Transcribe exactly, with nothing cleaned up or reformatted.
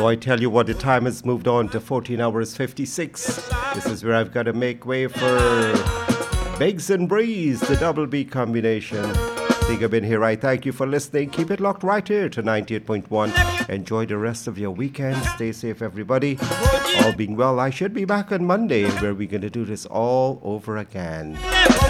So I tell you what, the time has moved on to fourteen hours fifty-six. This is where I've got to make way for Biggs and Breeze, the double B combination. Think I've been here. I thank you for listening. Keep it locked right here to ninety-eight point one. Enjoy the rest of your weekend. Stay safe, everybody. All being well, I should be back on Monday where we're going to do this all over again.